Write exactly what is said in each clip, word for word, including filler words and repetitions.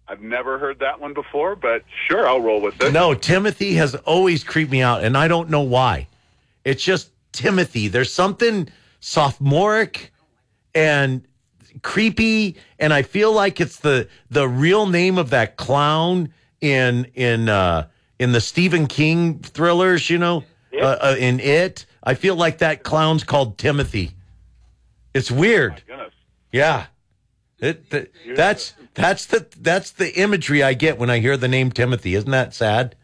I've never heard that one before, but sure, I'll roll with it. No, Timothy has always creeped me out, and I don't know why. It's just Timothy. There's something sophomoric and creepy, and I feel like it's the the real name of that clown in in uh, in the Stephen King thrillers, you know, uh, uh, in It. I feel like that clown's called Timothy. It's weird. Oh my goodness. Yeah, it, the, that's that's the that's the imagery I get when I hear the name Timothy. Isn't that sad?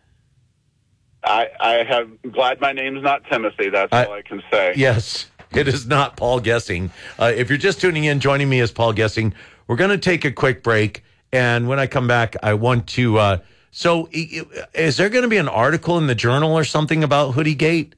I I have glad my name's not Timothy. That's I, all I can say. Yes. It is not Paul Gessing. Uh, if you're just tuning in, joining me is Paul Gessing. We're going to take a quick break. And when I come back, I want to... Uh, so is there going to be an article in the Journal or something about Hoodiegate?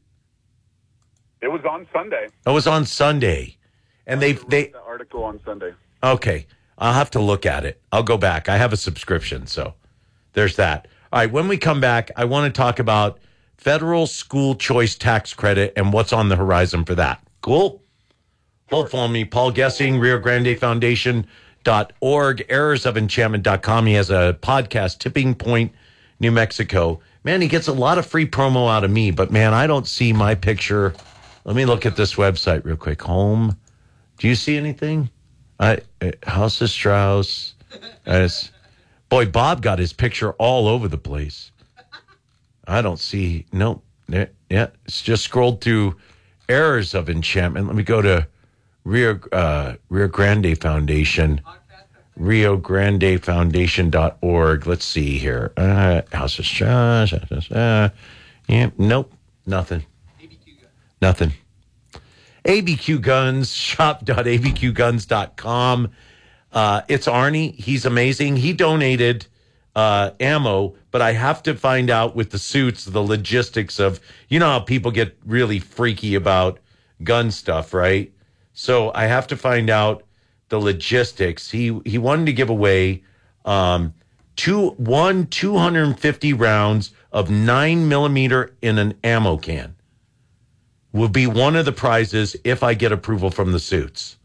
It was on Sunday. It was on Sunday. And they... they the article on Sunday. Okay. I'll have to look at it. I'll go back. I have a subscription, so there's that. All right. When we come back, I want to talk about federal school choice tax credit and what's on the horizon for that. Cool? Hold for me. Paul Gessing, Rio Grande Foundation dot org, errors of enchantment dot com. He has a podcast, Tipping Point, New Mexico. Man, he gets a lot of free promo out of me, but man, I don't see my picture. Let me look at this website real quick. Home. Do you see anything? I, uh, House of Strauss. Uh, boy, Bob got his picture all over the place. I don't see. Nope. Yeah, yeah, it's just scrolled through errors of enchantment. Let me go to Rio, uh, Rio Grande Foundation, Rio Grande Foundation dot org. Let's see here. Uh, House of Strauss. Uh, yeah, nope, nothing. Nothing. A B Q Guns, shop dot a b q guns dot com. Uh, it's Arnie. He's amazing. He donated uh, ammo, but I have to find out with the suits, the logistics of, you know how people get really freaky about gun stuff, right? So I have to find out the logistics. He he wanted to give away um, two one two hundred fifty rounds of nine millimeter in an ammo can. Will be one of the prizes if I get approval from the suits.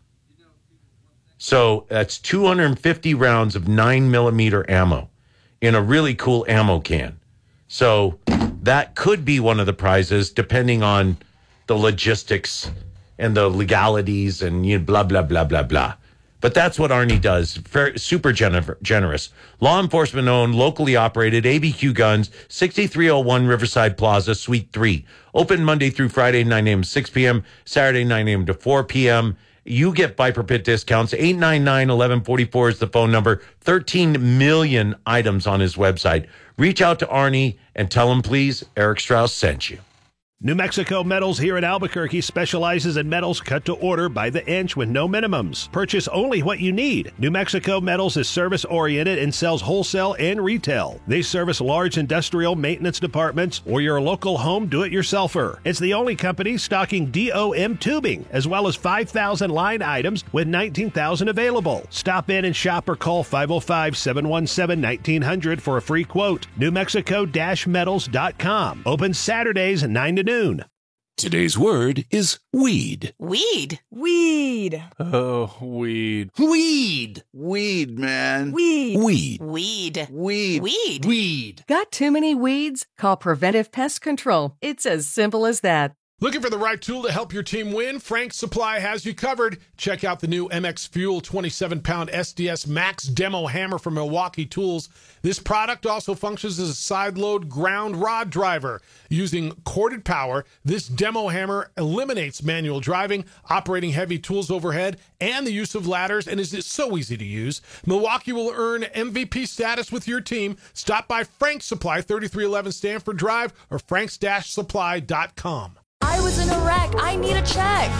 So that's two hundred fifty rounds of nine millimeter ammo in a really cool ammo can. So that could be one of the prizes, depending on the logistics and the legalities and you know, blah, blah, blah, blah, blah. But that's what Arnie does. Fair, super gener- generous. Law enforcement owned, locally operated, A B Q Guns, sixty-three oh one Riverside Plaza, Suite three. Open Monday through Friday, nine a.m. to six p.m., Saturday, nine a.m. to four p.m. You get Viper Pit discounts. eight nine nine, eleven forty-four is the phone number. thirteen million items on his website. Reach out to Arnie and tell him, please, Eric Strauss sent you. New Mexico Metals here in Albuquerque specializes in metals cut to order by the inch with no minimums. Purchase only what you need. New Mexico Metals is service-oriented and sells wholesale and retail. They service large industrial maintenance departments or your local home do-it-yourselfer. It's the only company stocking D O M tubing, as well as five thousand line items with nineteen thousand available. Stop in and shop or call five oh five, seven one seven, nineteen hundred for a free quote. new mexico metals dot com. Open Saturdays nine to noon. Today's word is weed. Weed. Weed. Oh, weed. Weed. Weed, man. Weed. Weed. Weed. Weed. Weed. Weed. Got too many weeds? Call Preventive Pest Control. It's as simple as that. Looking for the right tool to help your team win? Frank's Supply has you covered. Check out the new M X Fuel twenty-seven pound S D S Max Demo Hammer from Milwaukee Tools. This product also functions as a side-load ground rod driver. Using corded power, this demo hammer eliminates manual driving, operating heavy tools overhead, and the use of ladders, and is so easy to use. Milwaukee will earn M V P status with your team. Stop by Frank's Supply, thirty-three eleven Stanford Drive, or franks dash supply dot com. I was in a wreck. I need a check.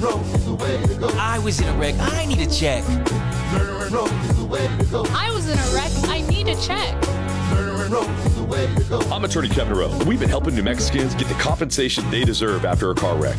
I was in a wreck. I need a check. I was in a wreck. I need a check. I'm Attorney Kevin Rowe. We've been helping New Mexicans get the compensation they deserve after a car wreck.